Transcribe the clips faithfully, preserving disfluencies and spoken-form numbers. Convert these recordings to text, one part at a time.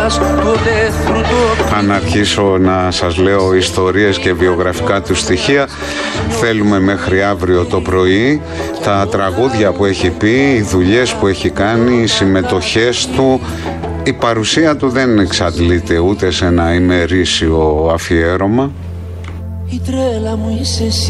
Αν αρχίσω να σας λέω ιστορίες και βιογραφικά του στοιχεία, θέλουμε μέχρι αύριο το πρωί. Τα τραγούδια που έχει πει, οι δουλειές που έχει κάνει, οι συμμετοχές του, η παρουσία του δεν εξαντλείται ούτε σε ένα ημερήσιο αφιέρωμα. Η τρέλα μου είσαι εσύ.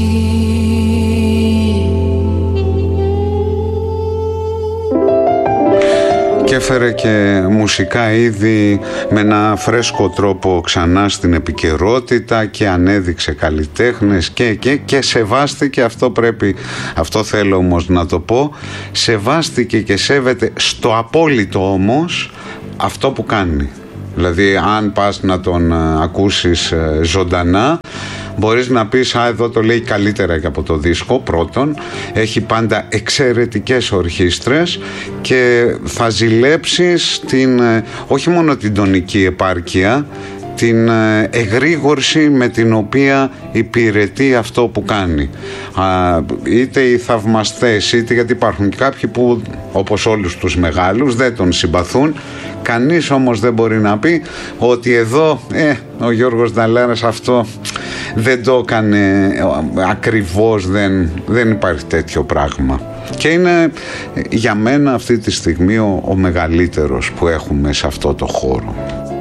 Και έφερε και μουσικά είδη με ένα φρέσκο τρόπο ξανά στην επικαιρότητα και ανέδειξε καλλιτέχνες και, και, και σεβάστηκε, αυτό πρέπει, αυτό θέλω όμως να το πω, σεβάστηκε και σέβεται στο απόλυτο όμως αυτό που κάνει. Δηλαδή αν πας να τον ακούσεις ζωντανά, μπορείς να πεις, α, εδώ το λέει καλύτερα και από το δίσκο. Πρώτον, έχει πάντα εξαιρετικές ορχήστρες και θα ζηλέψεις την, όχι μόνο την τονική επάρκεια, την εγρήγορση με την οποία υπηρετεί αυτό που κάνει. Α, είτε οι θαυμαστές, είτε, γιατί υπάρχουν και κάποιοι που, όπως όλους τους μεγάλους, δεν τον συμπαθούν. Κανείς όμως δεν μπορεί να πει ότι εδώ ε, ο Γιώργος Νταλάρας αυτό δεν το έκανε ακριβώς, δεν, δεν υπάρχει τέτοιο πράγμα. Και είναι για μένα αυτή τη στιγμή ο, ο μεγαλύτερος που έχουμε σε αυτό το χώρο.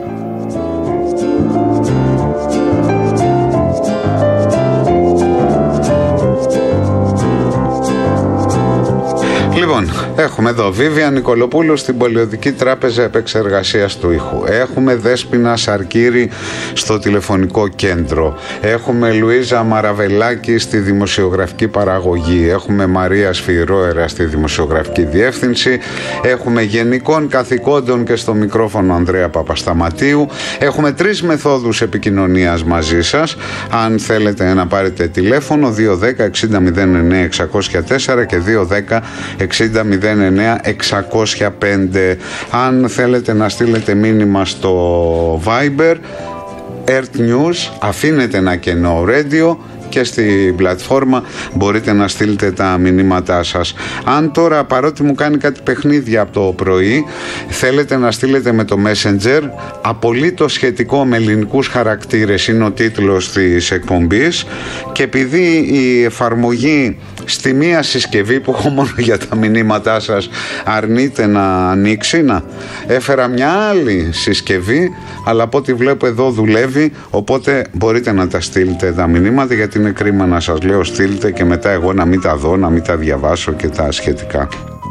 Λοιπόν, έχουμε εδώ Βίβια Νικολοπούλου στην Πολιοδική Τράπεζα Επεξεργασίας του Ήχου. Έχουμε Δέσποινα Σαρκύρη στο τηλεφωνικό κέντρο. Έχουμε Λουίζα Μαραβελάκη στη δημοσιογραφική παραγωγή. Έχουμε Μαρία Σφυρόερα στη δημοσιογραφική διεύθυνση. Έχουμε γενικών καθηκόντων και στο μικρόφωνο Ανδρέα Παπασταματίου. Έχουμε τρεις μεθόδους επικοινωνίας μαζί σας. Αν θέλετε να πάρετε τηλέφωνο, δύο ένα μηδέν εξήντα μηδέν εννέα εξακόσια τέσσερα και δύο ένα εξήντα μηδέν εννέα εξακόσια πέντε. Αν θέλετε να στείλετε μήνυμα στο Viber, Earth News, αφήνετε ένα κενό radio και στην πλατφόρμα μπορείτε να στείλετε τα μηνύματά σας. Αν τώρα, παρότι μου κάνει κάτι παιχνίδια από το πρωί, θέλετε να στείλετε με το Messenger, απολύτως σχετικό με ελληνικούς χαρακτήρες είναι ο τίτλος της εκπομπής, και επειδή η εφαρμογή στη μία συσκευή που έχω μόνο για τα μηνύματά σας αρνείται να ανοίξει, να έφερα μια άλλη συσκευή, αλλά από ό,τι βλέπω εδώ δουλεύει, οπότε μπορείτε να τα στείλετε τα μηνύματα, γιατί είναι κρίμα να σας λέω στείλτε και μετά εγώ να μην τα δω, να μην τα διαβάσω και τα σχετικά.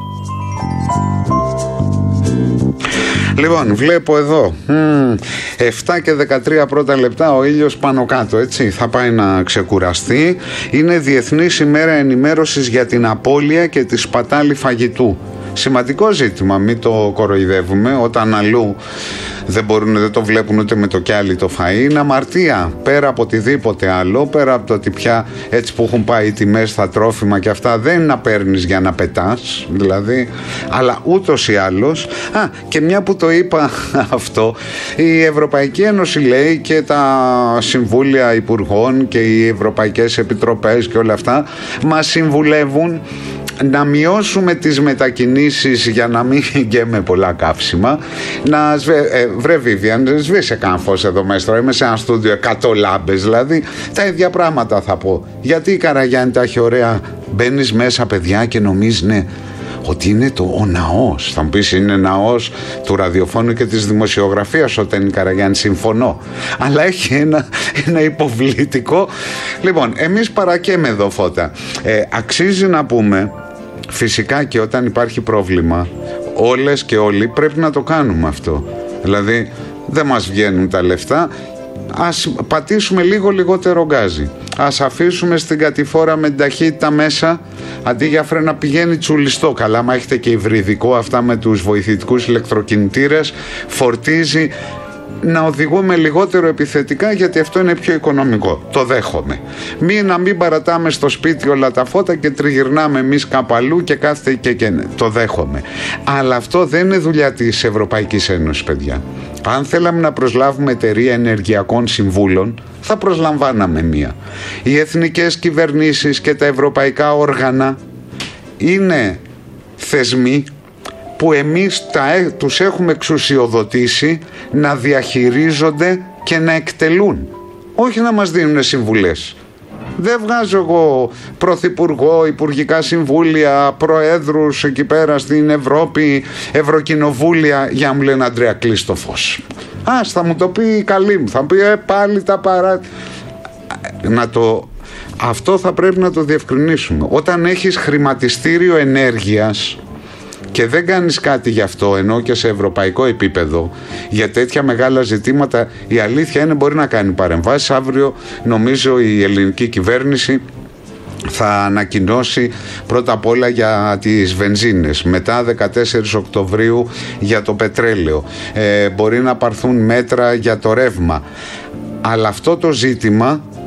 Λοιπόν, βλέπω εδώ μ, επτά και δεκατρία πρώτα λεπτά, ο ήλιος πάνω κάτω, έτσι, θα πάει να ξεκουραστεί. Είναι Διεθνής ημέρα ενημέρωσης για την απώλεια και τη σπατάλη φαγητού. Σημαντικό ζήτημα, μην το κοροϊδεύουμε, όταν αλλού δεν μπορούν, δεν το βλέπουν ούτε με το κιάλι το φαΐ. Είναι αμαρτία, πέρα από οτιδήποτε άλλο, πέρα από το ότι πια έτσι που έχουν πάει οι τιμές στα τρόφιμα και αυτά, δεν είναι να παίρνεις για να πετάς, δηλαδή, αλλά ούτως ή άλλως. Α, και μια που το είπα αυτό, η Ευρωπαϊκή Ένωση λέει και τα Συμβούλια Υπουργών και οι Ευρωπαϊκές Επιτροπές και όλα αυτά μας συμβουλεύουν να μειώσουμε τις μετακινήσεις για να μην γκέμε πολλά καύσιμα. Να σβε, ε, βρε Βίβιαν, σβήσε καν φως εδώ μέσα. Είμαι σε ένα στούντιο εκατό λάμπες, δηλαδή τα ίδια πράγματα θα πω. Γιατί η Καραγιάννη τα έχει ωραία. Μπαίνεις μέσα, παιδιά, και νομίζεις ναι, ότι είναι το, ο ναός. Θα μου πεις, είναι ναός του ραδιοφώνου και της δημοσιογραφίας όταν η Καραγιάννη, συμφωνώ, αλλά έχει ένα, ένα υποβλητικό. Λοιπόν, εμείς παρακαίμε εδώ φώτα. ε, αξίζει να πούμε, φυσικά, και όταν υπάρχει πρόβλημα, όλες και όλοι πρέπει να το κάνουμε αυτό. Δηλαδή δεν μας βγαίνουν τα λεφτά, ας πατήσουμε λίγο λιγότερο γκάζι, ας αφήσουμε στην κατηφόρα με την ταχύτητα μέσα, αντί για φρένα πηγαίνει τσουλιστό. Καλά, μα έχετε και υβριδικό, αυτά με τους βοηθητικούς ηλεκτροκινητήρες, φορτίζει. Να οδηγούμε λιγότερο επιθετικά, γιατί αυτό είναι πιο οικονομικό. Το δέχομαι. Μην να μην παρατάμε στο σπίτι όλα τα φώτα και τριγυρνάμε εμείς κάπου αλλού και κάθεται και και ναι. Το δέχομαι. Αλλά αυτό δεν είναι δουλειά της Ευρωπαϊκής Ένωσης, παιδιά. Αν θέλαμε να προσλάβουμε εταιρεία ενεργειακών συμβούλων, θα προσλαμβάναμε μία. Οι εθνικές κυβερνήσεις και τα ευρωπαϊκά όργανα είναι θεσμοί που εμείς τα, τους έχουμε εξουσιοδοτήσει να διαχειρίζονται και να εκτελούν, όχι να μας δίνουν συμβουλές. Δεν βγάζω εγώ πρωθυπουργό, υπουργικά συμβούλια, προέδρους εκεί πέρα στην Ευρώπη, ευρωκοινοβούλια για να μου λένε Αντρέα κλείς το φως. Ας, θα μου το πει καλή μου, θα πει ε, πάλι τα παρά... Να το... Αυτό θα πρέπει να το διευκρινίσουμε. Όταν έχεις χρηματιστήριο ενέργειας και δεν κάνεις κάτι γι' αυτό, ενώ και σε ευρωπαϊκό επίπεδο για τέτοια μεγάλα ζητήματα, η αλήθεια είναι μπορεί να κάνει παρεμβάσεις. Αύριο νομίζω η ελληνική κυβέρνηση θα ανακοινώσει πρώτα απ' όλα για τις βενζίνες, μετά δεκατέσσερις Οκτωβρίου για το πετρέλαιο, ε, μπορεί να πάρθουν μέτρα για το ρεύμα, αλλά αυτό το ζήτημα